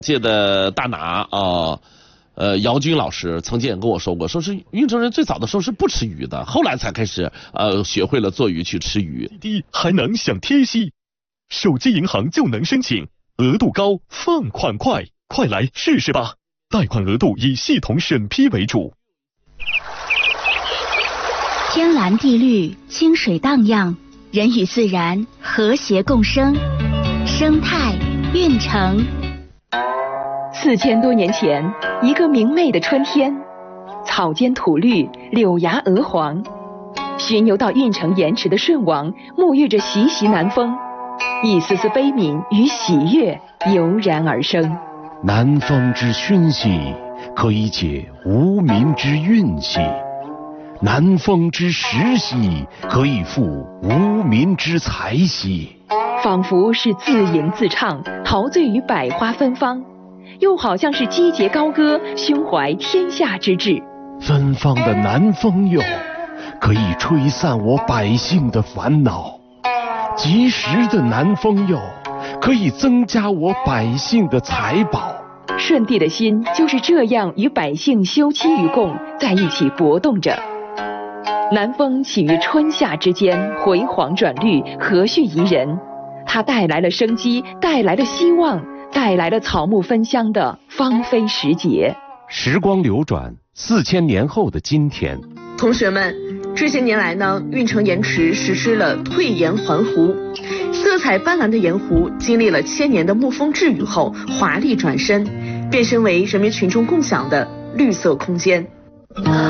界的大拿姚军老师曾经也跟我说过，说是运城人最早的时候是不吃鱼的，后来才开始学会了做鱼去吃鱼。 低还能享贴息，手机银行就能申请，额度高，放款快，快来试试吧！贷款额度以系统审批为主。 天蓝地绿，清水荡漾，人与自然和谐共生，生态运城。 4000多年前，一个明媚的春天，草间吐绿，柳芽鹅黄。巡游到运城盐池的舜王，沐浴着习习南风，一丝丝悲悯与喜悦油然而生。 南风之熏习，可以解无民之运气；南风之时息，可以赋无民之才息。 仿佛是自吟自唱，陶醉于百花芬芳，又好像是击节高歌，胸怀天下之志。 芬芳的南风哟，可以吹散我百姓的烦恼；及时的南风哟，可以增加我百姓的财宝。 舜帝的心就是这样与百姓休戚与共，在一起搏动着。南风起于春夏之间，回黄转绿，和煦宜人。它带来了生机，带来了希望，带来了草木芬香的芳菲时节。 时光流转，4000年后的今天， 同学们，这些年来呢，运城盐池实施了退盐还湖，色彩斑斓的盐湖经历了1000年的沐风治雨后，华丽转身，变身为人民群众共享的绿色空间。